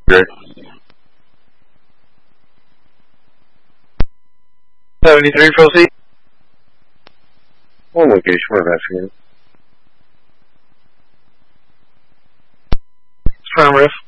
Great. 73, proceed. One location for investigating. Prime riff.